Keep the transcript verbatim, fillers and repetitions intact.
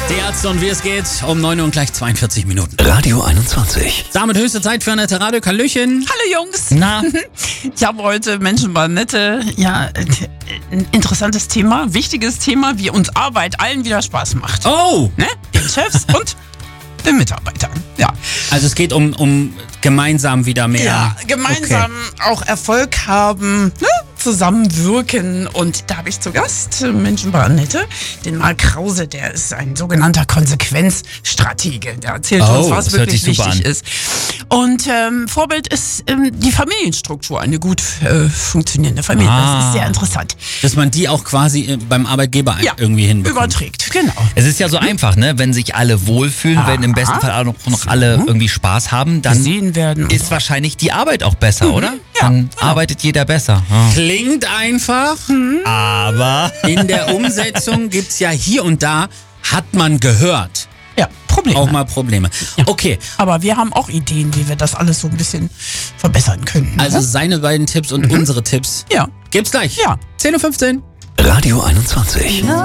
Die Ärzte und wie es geht, um neun Uhr und gleich zweiundvierzig Minuten. Radio einundzwanzig. Damit höchste Zeit für eine Radio. Hallöchen. Hallo Jungs. Na? Ich habe heute Menschenbahnnette. Ja, ein interessantes Thema, wichtiges Thema, wie uns Arbeit allen wieder Spaß macht. Oh! Ne? Den Chefs und den Mitarbeitern. Ja. Also es geht um, um gemeinsam wieder mehr. Ja, gemeinsam auch Erfolg haben, ne? Zusammenwirken. Und da habe ich zu Gast äh, Menschenbahnnette, den Marc Krause, der ist ein sogenannter Konsequenzstratege. Der erzählt Oh, uns, was das hört wirklich sich super wichtig an. ist. Und ähm, Vorbild ist ähm, die Familienstruktur, eine gut äh, funktionierende Familie. Ah. Das ist sehr interessant. Dass man die auch quasi äh, beim Arbeitgeber Ja, irgendwie hinbekommt. überträgt, genau. Es ist ja so einfach, ne? Wenn sich alle wohlfühlen, wenn im besten Fall auch noch, noch alle irgendwie Spaß haben, dann Gesehen werden. und ist wahrscheinlich die Arbeit auch besser, oder? ja, Dann genau. arbeitet jeder besser. Ja. Klingt einfach, Aber in der Umsetzung gibt's ja hier und da, hat man gehört, Ja, Probleme. auch mal Probleme. Okay, Aber wir haben auch Ideen, wie wir das alles so ein bisschen verbessern können. also ne? seine beiden Tipps und unsere Tipps ja. gibt's gleich. Ja. zehn Uhr fünfzehn. Radio einundzwanzig.